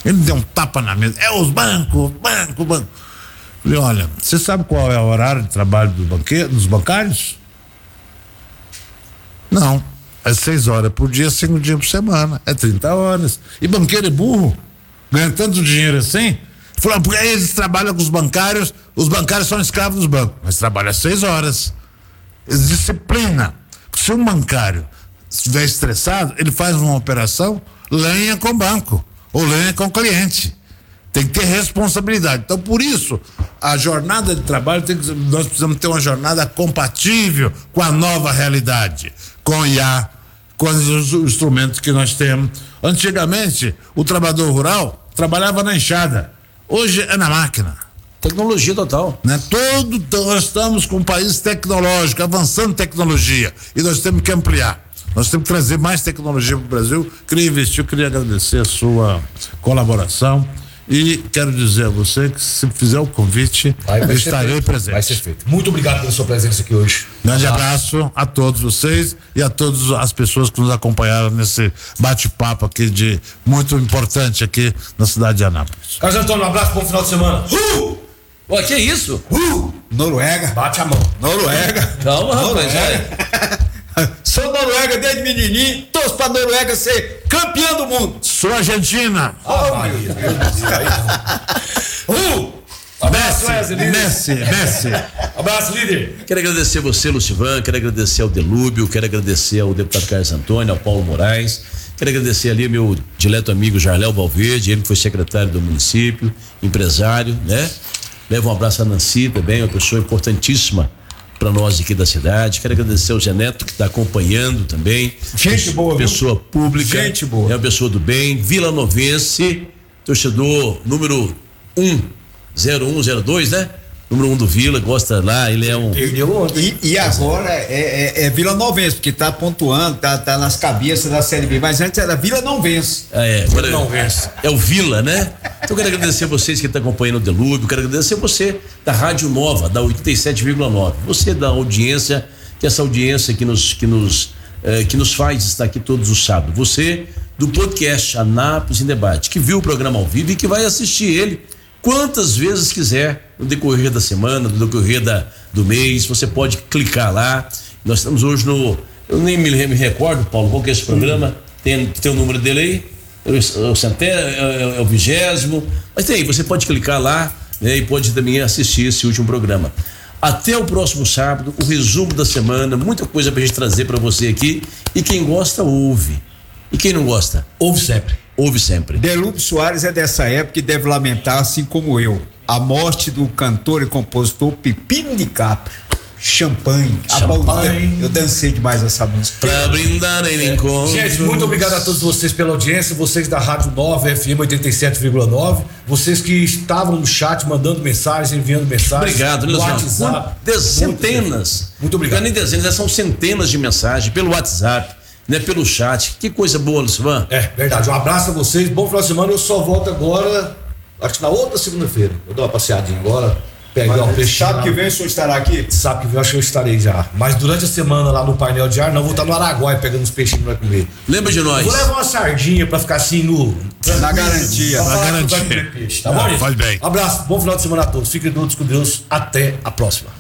Ele deu um tapa na mesa. É os bancos. Falei, olha, você sabe qual é o horário de trabalho dos bancários? Não. É 6 horas por dia, 5 dias por semana. É 30 horas. E banqueiro é burro. Ganha tanto dinheiro assim. Falou, porque eles trabalham com os bancários são escravos dos bancos. Mas trabalham 6 horas. Disciplina. Se um bancário estiver estressado, ele faz uma operação lenha com banco ou lenha com cliente. Tem que ter responsabilidade. Então, por isso, a jornada de trabalho nós precisamos ter uma jornada compatível com a nova realidade, com o IA, com os instrumentos que nós temos. Antigamente, o trabalhador rural trabalhava na enxada. Hoje é na máquina. Tecnologia total. Né? Nós estamos com um país tecnológico, avançando tecnologia. E nós temos que ampliar. Nós temos que trazer mais tecnologia para o Brasil. Queria investir, queria agradecer a sua colaboração. E quero dizer a você que se fizer o convite, eu estarei presente. Vai ser feito. Muito obrigado pela sua presença aqui hoje. Grande abraço a todos vocês e a todas as pessoas que nos acompanharam nesse bate-papo aqui muito importante aqui na cidade de Anápolis. Carlos Antônio, um abraço, bom final de semana. Pô, que isso? Noruega. Bate a mão. Noruega. Calma, rapaz. Sou Noruega desde menininho, torço pra Noruega ser campeã do mundo. Sou Argentina. Messi. Abraço, líder. Quero agradecer você, Lucivan, quero agradecer ao Delúbio, quero agradecer ao deputado Carlos Antônio, ao Paulo Moraes, quero agradecer ali meu dileto amigo Jarléu Valverde, ele que foi secretário do município, empresário, né? Leva um abraço a Nancy também, uma pessoa importantíssima para nós aqui da cidade. Quero agradecer ao Zé Neto que está acompanhando também. Gente boa, pessoa pública. Gente boa. É uma pessoa do bem. Vila Novense, torcedor número 0102, né? Número 1 do Vila, gosta lá, ele é um. E agora é Vila Novense, porque tá pontuando, tá nas cabeças da Série B, mas antes era Vila Não Vence. Agora não vence. É o Vila, né? Então quero agradecer vocês que estão acompanhando o Delúbio, quero agradecer você da Rádio Nova, da 87,9. Você da audiência, que essa audiência que nos faz estar aqui todos os sábados. Você do podcast Anápolis em Debate, que viu o programa ao vivo e que vai assistir ele quantas vezes quiser no decorrer da semana, no decorrer do mês. Você pode clicar lá. Nós estamos hoje eu nem me recordo, Paulo, qual que é esse programa? Tem o número dele aí? O centésimo, é o 20º, mas tem aí, você pode clicar lá, né, e pode também assistir esse último programa. Até o próximo sábado, o resumo da semana, muita coisa pra gente trazer pra você aqui, e quem gosta, ouve. E quem não gosta? Ouve sempre. Ouve sempre. Delúbio Soares é dessa época e deve lamentar, assim como eu, a morte do cantor e compositor Pepino de Capri. Champanhe. Eu dancei demais essa música. Pra brindar em encontro. Gente, muito obrigado a todos vocês pela audiência, vocês da Rádio Nova FM 87,9, vocês que estavam no chat mandando mensagens, enviando mensagens. Obrigado, no WhatsApp. Centenas. Muito obrigado. Não é nem dezenas, são centenas de mensagens pelo WhatsApp, né? Pelo chat. Que coisa boa, Lucivan. É verdade. Um abraço a vocês, bom final de semana. Eu só volto agora, acho que na outra segunda-feira. Eu dou uma passeadinha agora. Pegar um peixe. Sabe que vem o senhor estará aqui? Sabe que vem, acho que eu estarei já. Mas durante a semana lá no painel de ar, não, vou estar no Araguaia pegando os peixinhos pra comer. Lembra de nós? Vou levar uma sardinha pra ficar assim na garantia. Na garantia. Peixe, tá bom, gente? Faz bem. Abraço, bom final de semana a todos. Fiquem todos com Deus. Até a próxima.